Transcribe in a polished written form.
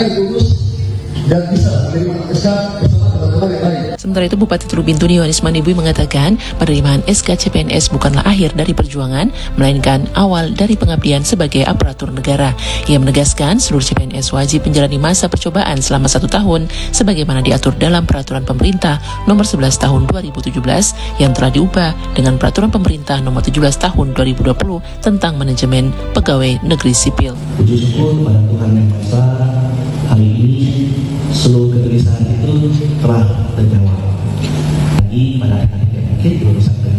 dan bisa menerima SK bersama teman-teman yang lain. Sementara itu, Bupati Trubin Yohanes Mandibui mengatakan penerimaan SK CPNS bukanlah akhir dari perjuangan, melainkan awal dari pengabdian sebagai aparatur negara. Ia menegaskan seluruh CPNS wajib menjalani masa percobaan selama 1 tahun, sebagaimana diatur dalam Peraturan Pemerintah Nomor 11 Tahun 2017 yang telah diubah dengan Peraturan Pemerintah Nomor 17 Tahun 2020 tentang manajemen pegawai negeri sipil. Puji syukur pada Tuhan Yang Maha Esa, hari ini seluruh kegelisahan itu telah terjawab. Lagi pada hari yang mungkin di urusan